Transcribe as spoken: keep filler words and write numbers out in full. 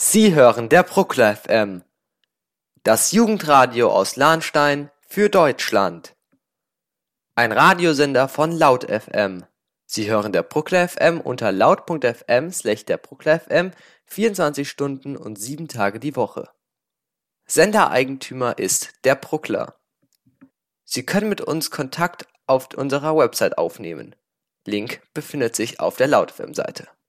Sie hören der Bruckler F M, das Jugendradio aus Lahnstein für Deutschland. Ein Radiosender von Laut F M. Sie hören der Bruckler F M unter laut punkt f m slash der Bruckler F M vierundzwanzig Stunden und sieben Tage die Woche. Sendereigentümer ist der Bruckler. Sie können mit uns Kontakt auf unserer Website aufnehmen. Link befindet sich auf der Laut F M Seite.